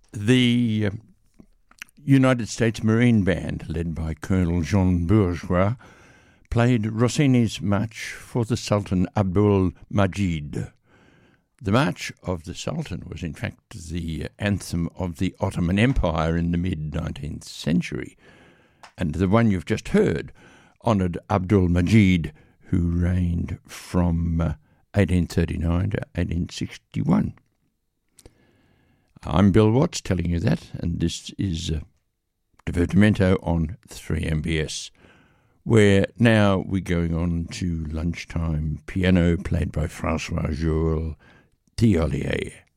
The United States Marine Band, led by Colonel Jean Bourgeois, played Rossini's March for the Sultan Abdul Majid. The March of the Sultan was in fact the anthem of the Ottoman Empire in the mid-19th century, and the one you've just heard honoured Abdul Majid, who reigned from 1839 to 1861. I'm Bill Watts telling you that, and this is Divertimento on 3MBS, where now we're going on to lunchtime piano played by Francois Jules Thiollier.